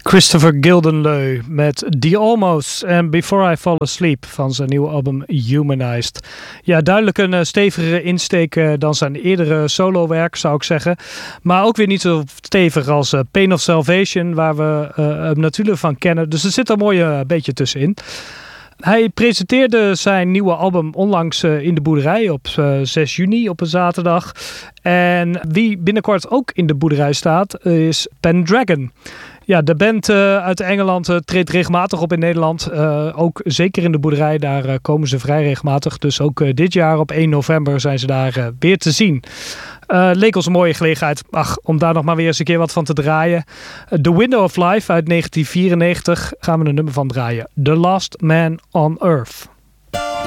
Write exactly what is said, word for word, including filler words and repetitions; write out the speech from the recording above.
Christopher Gildenleu met The Almost en Before I Fall Asleep van zijn nieuwe album Humanized. Ja, duidelijk een uh, stevigere insteek uh, dan zijn eerdere solowerk, zou ik zeggen. Maar ook weer niet zo stevig als uh, Pain of Salvation, waar we uh, hem natuurlijk van kennen. Dus er zit een mooi uh, beetje tussenin. Hij presenteerde zijn nieuwe album onlangs uh, in de Boerderij op uh, zes juni op een zaterdag. En wie binnenkort ook in de Boerderij staat is Pendragon. Ja, de band uh, uit Engeland uh, treedt regelmatig op in Nederland. Uh, ook zeker in de Boerderij, daar uh, komen ze vrij regelmatig. Dus ook uh, dit jaar op één november zijn ze daar uh, weer te zien. Uh, leek ons een mooie gelegenheid ach, om daar nog maar weer eens een keer wat van te draaien. Uh, The Window of Life uit negentien vierennegentig gaan we een nummer van draaien. The Last Man on Earth.